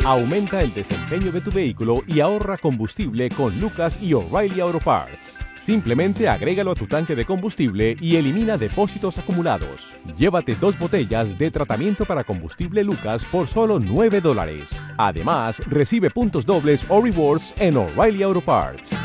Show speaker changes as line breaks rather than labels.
Aumenta el desempeño de tu vehículo y ahorra combustible con Lucas y O'Reilly Auto Parts. Simplemente agrégalo a tu tanque de combustible y elimina depósitos acumulados. Llévate 2 botellas de tratamiento para combustible Lucas por solo $9. Además, recibe puntos dobles o rewards en O'Reilly Auto Parts.